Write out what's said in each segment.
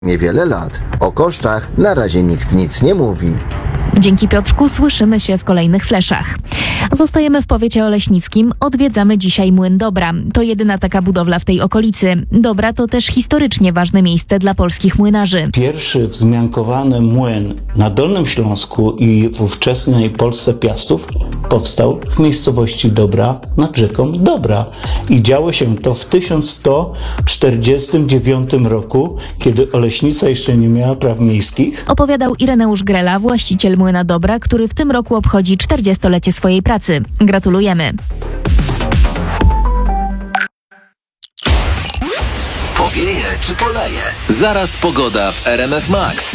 Niewiele lat. O kosztach na razie nikt nic nie mówi. Dzięki Piotrku, słyszymy się w kolejnych fleszach. Zostajemy w powiecie oleśnickim, odwiedzamy dzisiaj Młyn Dobra. To jedyna taka budowla w tej okolicy. Dobra to też historycznie ważne miejsce dla polskich młynarzy. Pierwszy wzmiankowany młyn na Dolnym Śląsku i w ówczesnej Polsce Piastów powstał w miejscowości Dobra nad rzeką Dobra. I działo się to w 1149 roku, kiedy Oleśnica jeszcze nie miała praw miejskich. Opowiadał Ireneusz Grela, właściciel Młyna Dobra, który w tym roku obchodzi 40-lecie swojej pracy. Gratulujemy. Powieje czy poleje? Zaraz pogoda w RMF Max.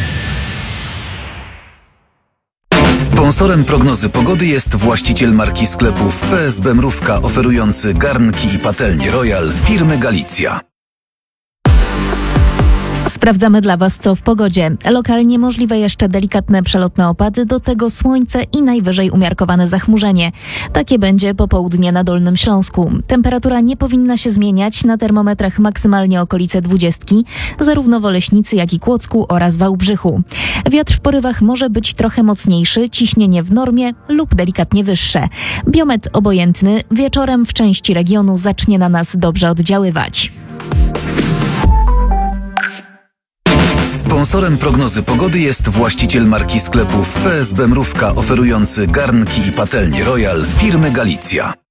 Sponsorem prognozy pogody jest właściciel marki sklepów PSB Mrówka, oferujący garnki i patelnie Royal firmy Galicja. Sprawdzamy dla Was, co w pogodzie. Lokalnie możliwe jeszcze delikatne przelotne opady, do tego słońce i najwyżej umiarkowane zachmurzenie. Takie będzie popołudnie na Dolnym Śląsku. Temperatura nie powinna się zmieniać, na termometrach maksymalnie okolice 20, zarówno w Oleśnicy, jak i Kłodzku oraz Wałbrzychu. Wiatr w porywach może być trochę mocniejszy, ciśnienie w normie lub delikatnie wyższe. Biometr obojętny, wieczorem w części regionu zacznie na nas dobrze oddziaływać. Sponsorem prognozy pogody jest właściciel marki sklepów PSB Mrówka, oferujący garnki i patelnie Royal firmy Galicja.